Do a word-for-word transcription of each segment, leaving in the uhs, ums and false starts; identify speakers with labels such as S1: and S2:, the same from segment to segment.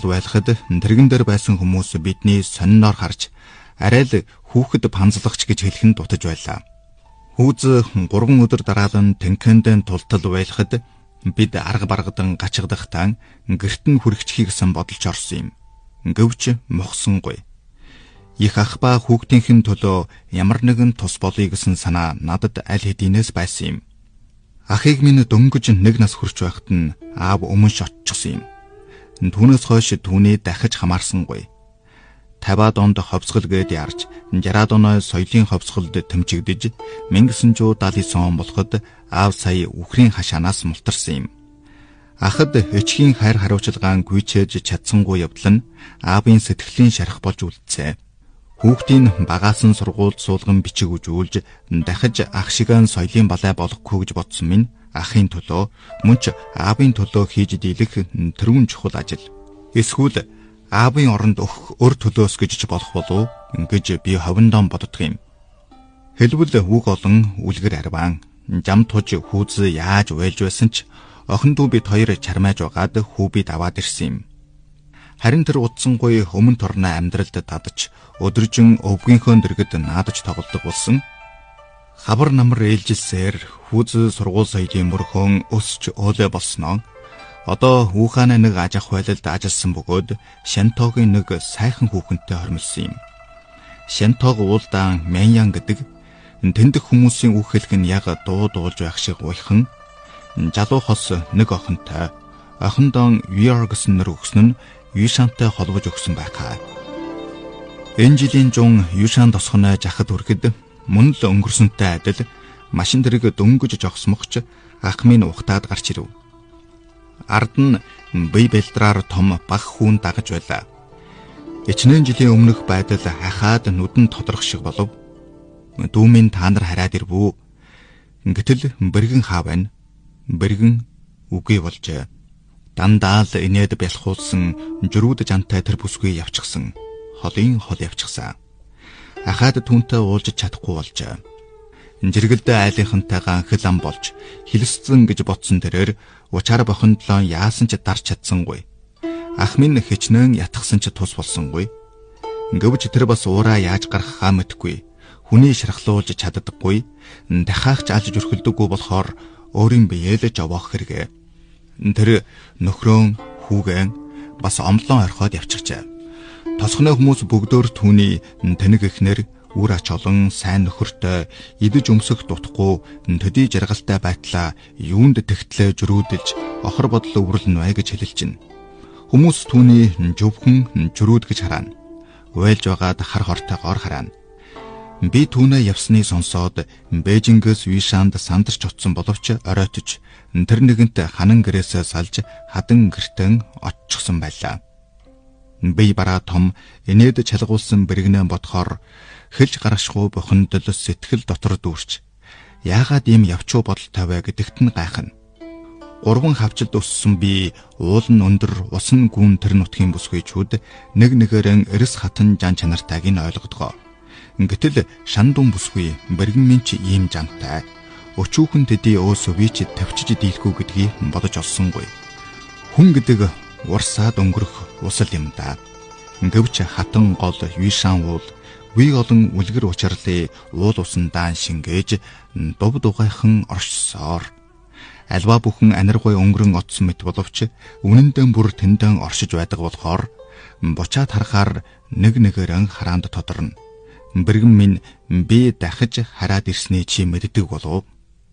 S1: толтол байлахад тэрэгэн дээр байсан хүмүүс бидний сониноор харж арай л хүүхэд панзлагч гэж хэлэх нь дутаж байлаа. Хүүз гурван өдөр дараалан тэнхэндэн тултал байлахад бид арга баргадан гачигдахдаа гэрт нь хүрэгчхий гэсэн бодолж орсон юм. Гэвч мохсонгүй. Их ах ба хүүхдийнхэн төлөө ямар нэгэн тус болъё гэсэн санаа надад аль хэдийнээс байсан юм. Ахыг минь дөнгөж нэг нас хүрч байхад нь аав өмнө шотчихсон юм. Түүнээс хойш түүний дахиж хамаарсангүй. тавиад онд ховсгол гээд ярж, жараад оноо соёлын ховсголд тэмцэгдэж, мянга девятьсот сексен девять он болоход аав сая үхрийн хашаанаас мултарсан юм. Ахад эчхийн хайр хариуцлагаан гүйчээж чадсангүй явдал нь аавын сэтгэлийн шарах болж үлдсэн. Хүүхдийн багаас нь сургуульд суулган бичиг үзүүлж, дахиж ах шигаан соёлын балай болохгүй гэж бодсон минь ахын төлөө, мөн ч аавын төлөө хийж дийлэх тэрүүн чухал ажил. Эсвэл аавын оронд өгөх өр төлөөс гэж ч болох болов ингэж би ховондоо боддог юм. Хэлбэл үг олон үлгэр арваан, жам туж хүүз яаж уйлж байсан ч охин дүү бид хоёр чармайж байгаад хүүбид аваад ирсэн юм. Харин тэр утсангүй өмнө торноо амьдралд дадаж, өдөржин өвгийнхөө дэргэд наадаж тоглодог болсон. Хабар намар ээлжилсээр хүүз сургууль соёлын мөрхөн өсч өөлөө болсноо. Одоо хүүхааны нэг аж ах байлалд ажилласан бөгөөд Шантогийн нэг сайхан хүүхэнтэй хормилсон юм. Шантог уулдаан Мяньян гэдэг тэндх хүмүүсийн үг хэлэх нь яг дуу дуулж байх шиг уйхан. Жалуу хос нэг охинтой, охиндоо Виар гэсэн нэр өгсөн нь Юшантай холбож өгсөн байхаа. Энэ жилийн жун Юшан тосгоно жахад хүрэхэд мөн л өнгөрсөнтэй адил машин дэрэг дөнгөж жогсмогч ах минь ухтаад гарч ирэв. Ард нь бие бэлтраар том баг хүүн дагаж байлаа. Ичнээн жилийн өмнөх байдал хахаад нүдэн тодрох шиг болов. Дүү минь та нар хараад ирвүү. Гэтэл бэргэн хаа байна. Бэргэн үгүй болжээ. Дандаа л инээд бэлхуулсан жирүүд жантай тэр бүсгүй явчихсан. Холын хол явчихсан. Ахаад түүнтэй уулзч чадахгүй болжээ. Жиргэлдээ айлынхантайгаа хэл ам болж хилсцэн гэж бодсон тэрээр учаар бохондлоо яасан ч дарч чадсангүй. Ах минь хичнээн ятгсан ч тус болсонгүй. Гэвч тэр бас уураа яаж гаргахаа мэдгүй. Хүний шархлуулж чаддаггүй. Дахиагч алж өрхөлдөггүй болохоор өөрийн биеэлж овоох хэрэгэ. Тэр нөхрөө хүүгэн бас омлон орхиод явчихжээ. Тосгоны хүмүүс бүгдөө түүний тэнэг эхнэр үр ач олон сайн нөхөртэй идэж өмсөх дутхгүй төдий жаргалтай байтлаа юунд тэгтлээ жирүүдэлж охор бодлоо үрлэнвэ гэж хэлэлж байна. Хүмүүс түүний зөвхөн жирүүд гэж хараана. Уйлж байгаад хар хортойгоор хараана. Би түүнээ явсны сонсоод Бээжингээс Вишанд сандарч утсан боловч оройтож тэр нэгэнт ханан гэрээсээ салж хадан гэртэн оччихсон байлаа. Би бараа том инээд чалгуулсан бэргэнэ бодохоор хэлж гарашгүй бохондол сэтгэл дотор дүүрч яагаад ийм явчуу бодолтой вэ гэдэгт нь гайхна. Гурван хавчилд өссөн би уул нь өндөр усан гүн тэр нутгийн бүсгүйчүүд нэг нэгээрэн эрс хатан жан чанартайг нь ойлгодгоо. Гэтэл шандун бүсгүй бэргэн минь ч ийм жантай. Өчүүхэн тэдий өөс вич тавьчиж дийлэхгүй гэдгийг бодож олсонгүй. Хүн гэдэг урсаад өнгөрөх усал юм да. Гэвч хатан гол Вишан уул вий олон үлгэр учрлыг уул усандаа шингээж дув дугайхан оршсоор. Альва бүхэн аниргой өнгөрөн отсон мэт боловч үнэндээ бүр тэндэн оршиж байдаг болохоор бочаад харахаар нэг нэгээрэн хараанд тодорно. Бэргэн минь би дахиж хараад ирсний чи мэддэг болов.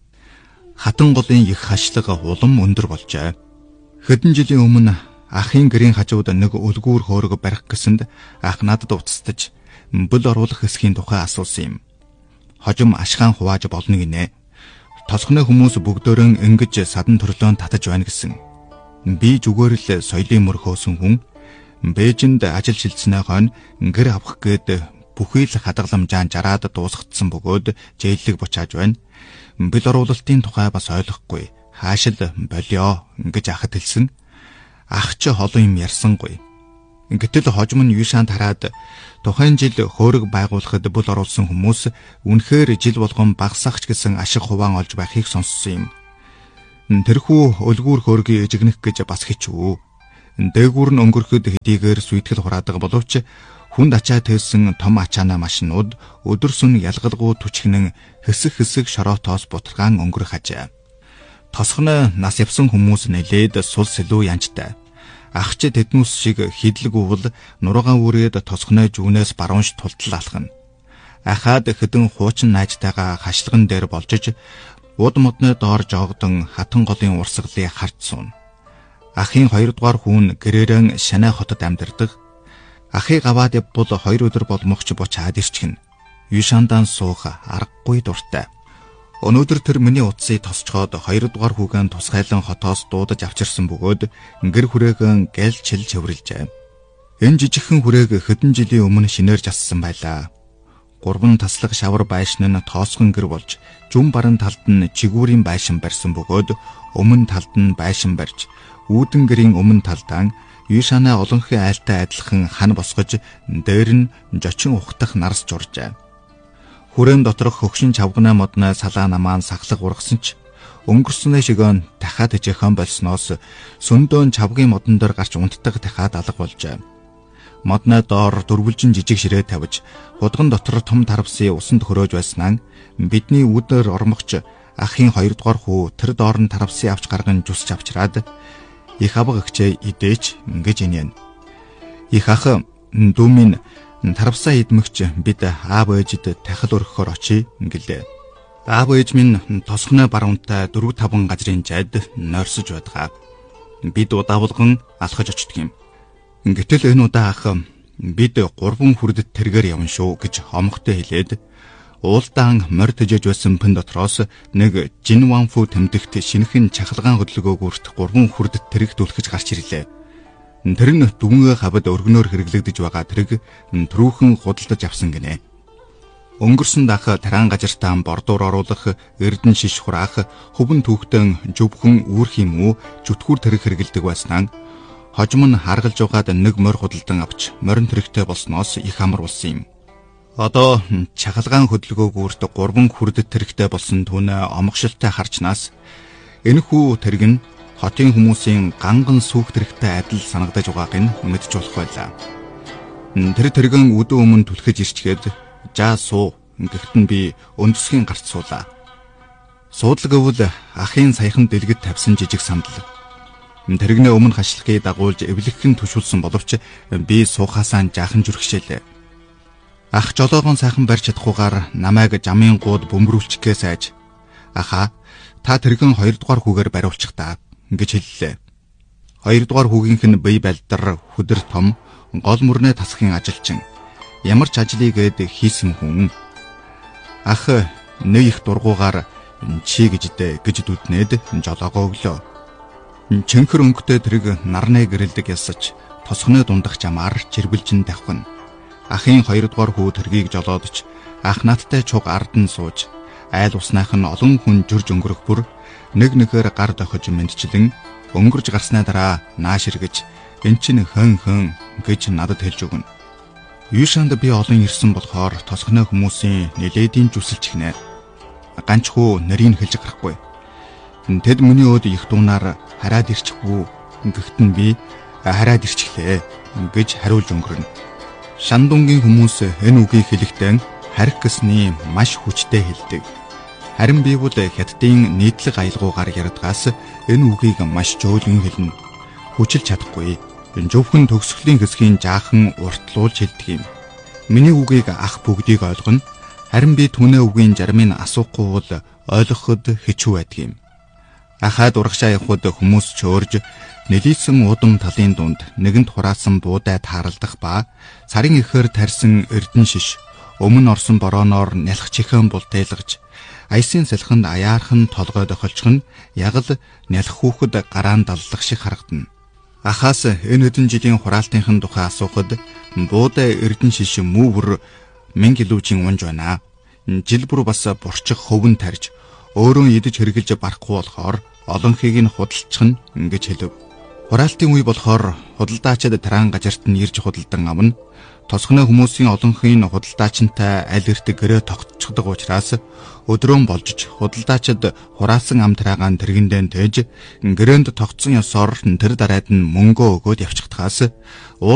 S1: Хатан голын их хашлага улам өндөр болжээ. Хэдэн жилийн өмнө ахын гэрийн хажууд нэг үлгүүр хөөрөг барих гэсэнд ах надад уцтаж бүл оруулах хэсгийн тухай асуусан юм. Хожим ашгаан хувааж болно гинэ. Тосгоны хүмүүс бүгдөө ингэж садан төрлөөн татаж байна гэсэн. Би зүгээр л соёлын мөрхөөсөн хүн. Бээжинд ажил шилжснээ хойно гэр авах гээд бүхий л хадгаламжаан жараад дуусгацсан бөгөөд зээллэг бочааж байна. Бил оруулалтын тухай бас ойлгохгүй. Хаашил болио гэж ахад хэлсэн. Ах ч холон юм ярьсангүй. Гэтэл хожим нь Юшанд хараад тухайн жил хөөрөг байгуулахад бүл оруулсан хүмүүс үнэхээр жил болгон багасгах гэсэн ашиг хуваан олж байхыг сонссон юм. Тэрхүү өлгүүр хөөргийг эжигнэх гэж бас хичвүү. Дээгүүр нь өнгөрөхөд хэдийгээр сүйтгэл хураадаг боловч хүнд ачаа тээсэн том ачаана машинууд өдөрсөн ялгалгүй түчгнэн хэсэг хэсэг шороотоос бутаргаан өнгөрөх ажээ. Тосгоно нас явсан хүмүүс нэлээд сул сэлүү янчтай. Ахч тэднүүс шиг хидлэг уул нуруугаан үрээд тосгоно жүүнээс баруунш тултал алхна. Ахаад хэдэн хуучин найзтайгаа хашлаган дээр болжиж уд модны доор жоогдон хатан голын урсгалыг харж суун. Ахын хоёрдугаар хүүн гэрээрэн Шанай хотод амьдардаг. Ахыг аваад явбал хоёр өдөр болмогч бочаад ирчихнэ. Юшандан суух аргагүй дуртай. Өнөөдөр тэр миний утсыг тосчхоод хоёрдугаар хүүгэн тусгайлан хотоос дуудаж авчирсан бөгөөд гэр хүрээгэн гэл чил чөврөлжээ. Энэ жижигхэн хүрээг хэдэн жилийн өмнө шинээр жассан байлаа. Гурван таслаг шавар байшин нь тоосгон гэр болж, жүн баран талд нь чигүүрийн байшин барьсан бөгөөд өмнө талд нь байшин барьж, үүдэн гэрийн өмнө талдаа Юшанай олонхын айлтай адилхан хан босгож, дээр нь жочин ухтах нарс журжээ. Хүрэн доторх хөгшин чавгнаа моднаа салаа намаан сахлаг ургасан ч өнгөрснөө шигэн дахиад хижээхэн болсноос сөндөөн чавгийн модон дээр гарч унтдаг дахиад алга болжээ. Моднаа доор дөрвөлжин жижиг ширээ тавьж, худган дотор том тарвсын усанд хөрөөж байснаа бидний үүдээр ормогч ахын хоёрдугаар хүү тэр доор нь тарвсын авч гарган жусч авчраад их авга өгчээ идээч ингэж инээн. Их ах дүүмийн тарвсаа идмэгч бид аав ээжид тахил өргөхөөр очие гэлээ. Аав ээж минь тосгоно баруунтай дөрөв таван газрын жайд нойрсож байдгаа. Бид удаа болгон алхаж очдөг юм. Гэтэл энэ удаа ах бид гурван хүрдэд тэргээр явна шүү гэж омгтой хэлээд уулдаан морь төжөж байсан пэн дотроос нэг Жинванфу тэмдэгт шинэхэн чахалгаан хөдөлгөөгөөрт гурван хүрдэд тэрэг түлхэж гарч ирлээ. Тэр нь дүнгээ хавад өргөнөөр хэрэглэгдэж байгаа тэрэг түрүүхэн худалдаж авсан гинэ. Өнгөрсөн дах тараан газартаа бордуур оруулах, эрдэн шиш хураах, хөвөн түүхтэн зөвхөн үүрх юм уу зүтгүүр тэрэг хэрэглэдэг байснаа хожим нь харгалж угаад нэг морь худалдан авч морин тэрэгтэй болсноос их амар болсон юм. Одоо чахалгаан хөдөлгөөгөөрт гурван хүрдэд тэрэгтэй болсон түүнээ омгшилтай харчнаас энэхүү тэрэг нь хотын хүмүүсийн ганган сүүх тэрэгтэй адил санагдаж байгааг нь мэдж болох байлаа. Тэр тэрэгэн өдөө өмнө түлхэж ирчгээд жаа суу гэхэд нь би өндөсгийн гарт суулаа. Суудлаг өвөл ахын саяхан дэлгэд тавьсан жижиг сандал. Тэрэгнээ өмнө хашлахыг дагуулж эвлэгхэн төшүүлсэн боловч би суухаасаа жаахан зүрхшээлээ. Ах жолоогоон сайхан барьж чадахгүйгээр намайг жамын гууд бөмбөрүүлчихгээ сайж аха та тэргэн хоёрдугаар хүүгээр бариулчих та гэж хэллээ. Хоёрдугаар хүүгийнх нь бие балдар хөдөр том гол мөрнөө тасхын ажилчин ямар ч ажлыг гээд хийсэн хүн. Ах нэ их дургуугаар чи гэждэ гэж дүднээд жолоогоо өглөө. Чэнхэр өнгөтэй тэрэг нарны гэрэлдэг ясаж тосгоны дундах жамаар чирбэлжин давхна. Ахын хоёрдугаар хүү тэргийг жолоодч ах надтай чуг ард нь сууж айл уснайх нь олон хүн жүрж өнгөрөх бүр нэг нэгээр гар дохиж мэдчлэн өнгөрж гарсны дараа нааш эргэж эн чинь хэн хэн гэж надад хэлж өгнө. Юшанд би олон ирсэн болохоор тосгоны хүмүүсийн нэлээдийн зүсэлч гинэ. Ганчхүү нарийн хэлж гарахгүй. Тэд миний өөд их дуунаар хараад ирчихвүү. Гэхдээ би хараад ирчихлээ гэж хариулж өнгөрнө. Шандунгийн хүмүүс энэ үгийг хэлэхдээ харих гэсний маш хүчтэй хэлдэг. Харин би бол хятадын нийтлэг аялгаугаар ярьдгаас энэ үгийг маш жөөлгөн хэлнэ. Хүчилж чадахгүй. Зөвхөн төгсгөлийн хэсгийн жаахан уртлуулж хэлдэг юм. Миний үгийг ах бүгдийг ойлгоно. Харин би түүнээ үгийн жармыг асуухгүй бол ойлгоход хэцүү байдаг юм. Ахаад урагшаа явхад хүмүүс чөөрж нэлийсэн удам талын дунд нэгэнд хураасан буудай тааралдах ба сарын ихээр тарьсан эрдэн шиш өмнө орсон борооноор нялх чихэн бултайлгаж аясын салхинд аяархан толгой дохолчих нь яг л нялх хүүхэд гараан даллах шиг харагдана. Ахаас энэ хэдэн жилийн хураалтынхын тухай асуухад буудай эрдэн шиш мөвөр мянга илүүжин унж байна. Жил бүр бас бурчих хөвөн тарьж өөрөө идэж хэрглэж барахгүй болохоор олонхийг нь худалчих нь ингэж хэлв. Хураалтын үе болохоор худалдаачид тараан газарт нь ирж худалдан авна. Тосгоны хүмүүсийн олонхын худалдаачинтай аль эрт гэрээ тогтчихдаг учраас өдрөө болжж худалдаачид хураасан ам тараагаан тэргэндээ тээж гэрээнд тогтсон ёсоор тэр дараад нь мөнгөө өгөөд явчихдагаас